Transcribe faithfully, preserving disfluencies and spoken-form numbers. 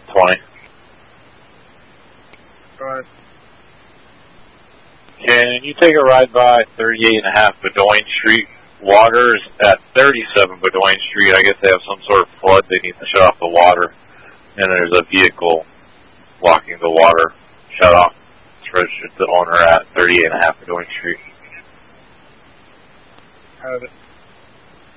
twenty. Right. Can you take a ride by thirty-eight and a half Bedoin Street? Water's at thirty-seven Bedoin Street. I guess they have some sort of flood. They need to shut off the water. And there's a vehicle blocking the water shut off. It's registered to the owner at thirty-eight and a half Bedoin Street. Have it.